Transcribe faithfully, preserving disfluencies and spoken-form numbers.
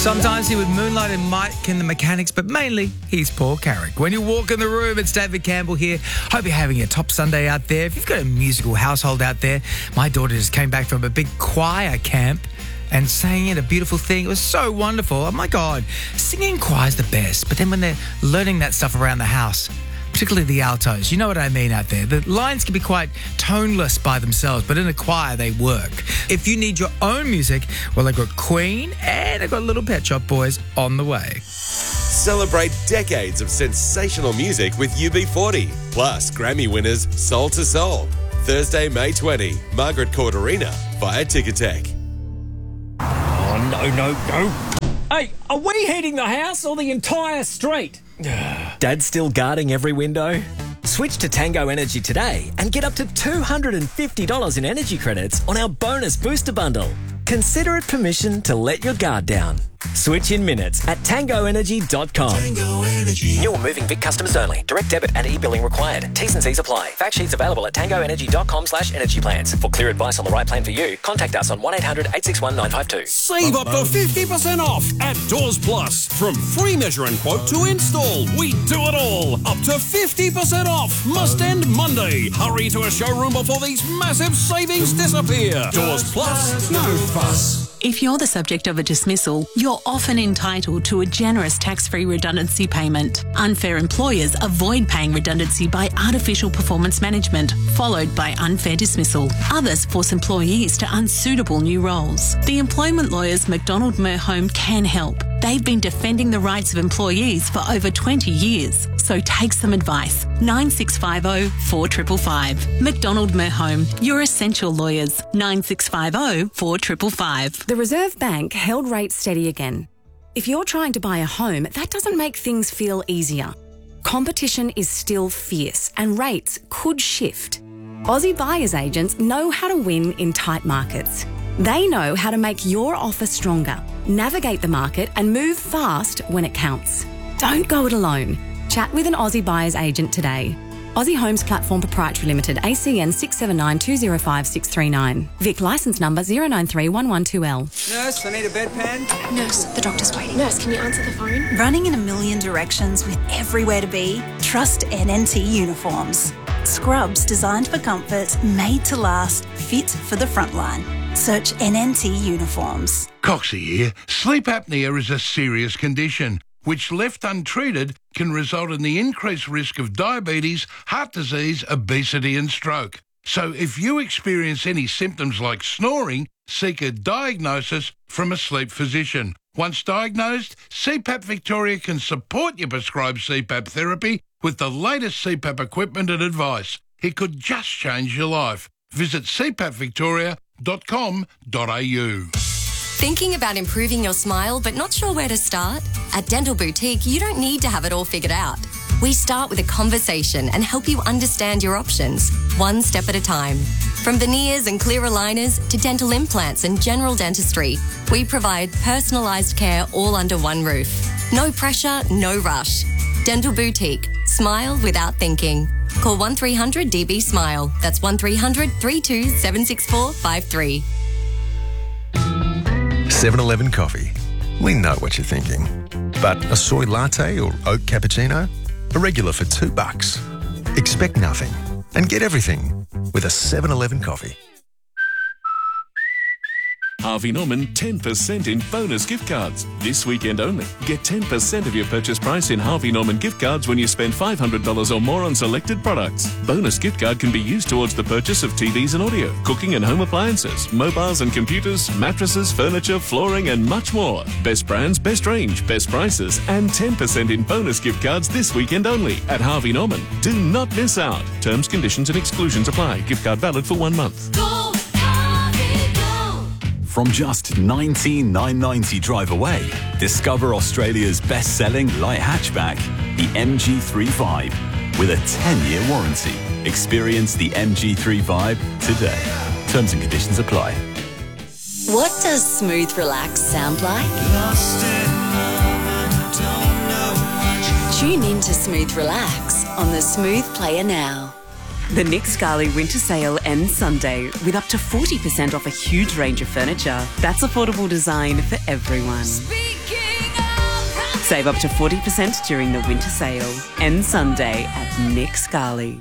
Sometimes he would moonlight in Mike and the Mechanics, but mainly he's Paul Carrick. When you walk in the room, it's David Campbell here. Hope you're having a top Sunday out there. If you've got a musical household out there, my daughter just came back from a big choir camp and sang it, a beautiful thing. It was so wonderful. Oh my God, singing choir's the best. But then when they're learning that stuff around the house, particularly the altos, you know what I mean out there. The lines can be quite toneless by themselves, but in a choir they work. If you need your own music, well, they've got Queen and they've got Little Pet Shop Boys on the way. Celebrate decades of sensational music with U B forty, plus Grammy winners Soul to Soul. Thursday, May twentieth, Margaret Court Arena via Ticketek. Oh, no, no, no. Hey, are we heating the house or the entire street? Dad's still guarding every window? Switch to Tango Energy today and get up to two hundred fifty dollars in energy credits on our bonus booster bundle. Consider it permission to let your guard down. Switch in minutes at tango energy dot com. Tango Energy. New or moving Vic customers only. Direct debit and e-billing required. T's and C's apply. Fact sheets available at tango energy dot com slash energy plans. For clear advice on the right plan for you, contact us on one eight hundred eight six one nine five two. Save up to fifty percent off at Doors Plus. From free measure and quote to install, we do it all. Up to fifty percent off. Must end Monday. Hurry to a showroom before these massive savings disappear. Doors Plus, no fuss. If you're the subject of a dismissal, you're often entitled to a generous tax-free redundancy payment. Unfair employers avoid paying redundancy by artificial performance management, followed by unfair dismissal. Others force employees to unsuitable new roles. The employment lawyers McDonald Merhome can help. They've been defending the rights of employees for over twenty years. So take some advice. nine six five zero four five five five. McDonald Merhome, your essential lawyers. nine six five zero four five five five. The Reserve Bank held rates steady again. If you're trying to buy a home, that doesn't make things feel easier. Competition is still fierce and rates could shift. Aussie buyers agents know how to win in tight markets. They know how to make your offer stronger, navigate the market and move fast when it counts. Don't go it alone. Chat with an Aussie buyer's agent today. Aussie Homes Platform Proprietary Limited, A C N six seven nine two zero five six three nine. Vic licence number zero nine three one one two L. Nurse, I need a bedpan. Nurse, the doctor's waiting. Nurse, can you answer the phone? Running in a million directions with everywhere to be? Trust N N T Uniforms. Scrubs designed for comfort, made to last, fit for the front line. Search N N T Uniforms. Coxie here. Sleep apnea is a serious condition which, left untreated, can result in the increased risk of diabetes, heart disease, obesity and stroke. So if you experience any symptoms like snoring, seek a diagnosis from a sleep physician. Once diagnosed, C PAP Victoria can support your prescribed C PAP therapy with the latest C PAP equipment and advice. It could just change your life. Visit c pap victoria dot com dot a u. Thinking about improving your smile but not sure where to start? At Dental Boutique, you don't need to have it all figured out. We start with a conversation and help you understand your options, one step at a time. From veneers and clear aligners to dental implants and general dentistry, we provide personalised care all under one roof. No pressure, no rush. Dental Boutique. Smile without thinking. Call one three hundred D B SMILE. That's one three hundred three two seven six four five three. seven eleven Coffee. We know what you're thinking. But a soy latte or oat cappuccino? A regular for two bucks. Expect nothing and get everything with a seven eleven Coffee. Harvey Norman ten percent in bonus gift cards. This weekend only. Get ten percent of your purchase price in Harvey Norman gift cards when you spend five hundred dollars or more on selected products. Bonus gift card can be used towards the purchase of T Vs and audio, cooking and home appliances, mobiles and computers, mattresses, furniture, flooring and much more. Best brands, best range, best prices and ten percent in bonus gift cards this weekend only at Harvey Norman. Do not miss out. Terms, conditions and exclusions apply. Gift card valid for one month. Go! From just nineteen thousand nine hundred ninety drive away, discover Australia's best-selling light hatchback, the M G three Vibe, with a ten-year warranty. Experience the M G three Vibe today. Terms and conditions apply. What does smooth relax sound like? Tune in to Smooth Relax on the Smooth Player now. The Nick Scali Winter Sale ends Sunday with up to forty percent off a huge range of furniture. That's affordable design for everyone. Speaking Save up to forty percent during the winter sale. End Sunday at Nick Scali.